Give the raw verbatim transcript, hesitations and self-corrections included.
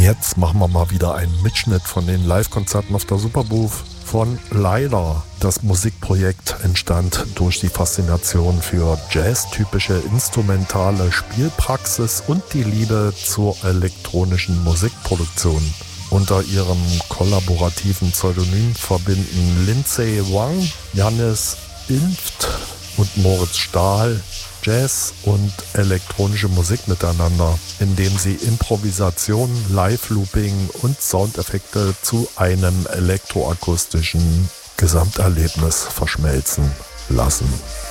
Jetzt machen wir mal wieder einen Mitschnitt von den Live-Konzerten auf der Superbooth von Leider. Das Musikprojekt entstand durch die Faszination für Jazz-typische instrumentale Spielpraxis und die Liebe zur elektronischen Musikproduktion. Unter ihrem kollaborativen Pseudonym verbinden Lindsay Wang, Jannis Ilft und Moritz Stahl Jazz und elektronische Musik miteinander, indem sie Improvisation, Live-Looping und Soundeffekte zu einem elektroakustischen Gesamterlebnis verschmelzen lassen.